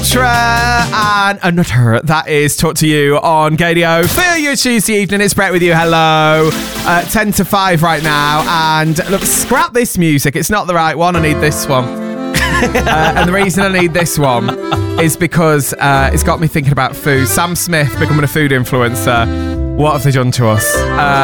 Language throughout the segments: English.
And another that is Talk to You on Gadio for your Tuesday evening. It's Brett with you. Hello. 10 to 5 right now. And look, scrap this music. It's not the right one. I need this one. And the reason I need this one is because it's got me thinking about food. Sam Smith becoming a food influencer. What have they done to us?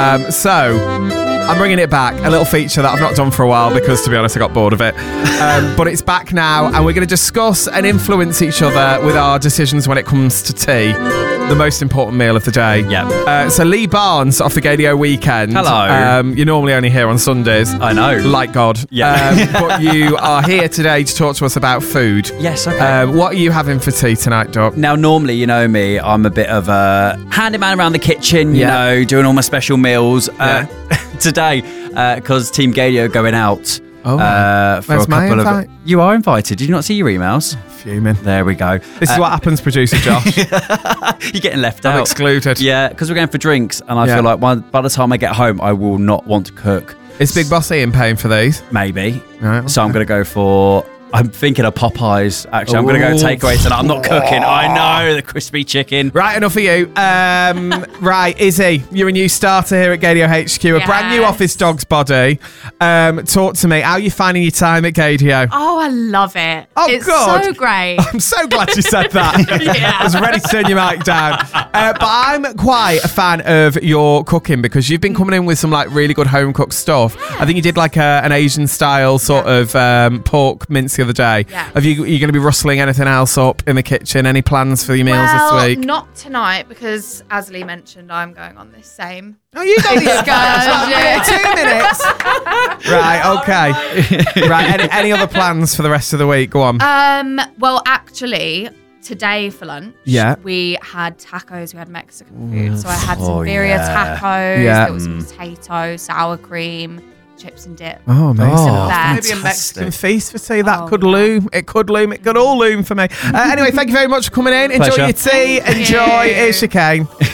So I'm bringing it back, a little feature that I've not done for a while because, to be honest, I got bored of it. But it's back now, and we're going to discuss and influence each other with our decisions when it comes to tea, the most important meal of the day. Yeah. So Lee Barnes off the Gadio Weekend. Hello. You're normally only here on Sundays. I know. Like God. Yeah. But you are here today to talk to us about food. Yes, okay. What are you having for tea tonight, Doc? Now, normally, you know me, I'm a bit of a handyman around the kitchen, you know, doing all my special meals. Today, because Team Gadio are going out for a couple of... You are invited. Did you not see your emails? Fuming. There we go. This is what happens, producer Josh. You're getting left out. I'm excluded. Yeah, because we're going for drinks, and I feel like by the time I get home, I will not want to cook. Is Big Boss Ian paying for these? Maybe. Right, okay. So I'm going to go for... I'm thinking of Popeyes, actually. I'm going to go takeaway tonight. I'm not cooking. I know, the crispy chicken. Right, enough for you. Right, Izzy, you're a new starter here at Gadio HQ, a brand new office dog's body. Talk to me. How are you finding your time at Gadio? Oh, I love it. Oh, it's God. so great. I'm so glad you said that. I was ready to turn your mic down. But I'm quite a fan of your cooking because you've been coming in with some like really good home cooked stuff. I think you did like an Asian style sort of pork mince the other day. Yeah. Are you going to be rustling anything else up in the kitchen? Any plans for your meals this week? Not tonight because, as Lee mentioned, I'm going on this same. Oh, you got the excursion. 2 minutes. Right, okay. Right, any other plans for the rest of the week? Go on. Well, actually, today for lunch, we had tacos. We had Mexican food. So I had some birria tacos. There was some potato, sour cream, chips and dip. Oh, amazing. Maybe a Mexican feast for tea. That could loom. It could loom. It could all loom for me. Anyway, thank you very much for coming in. Enjoy your tea. Enjoy. Here's Chicane.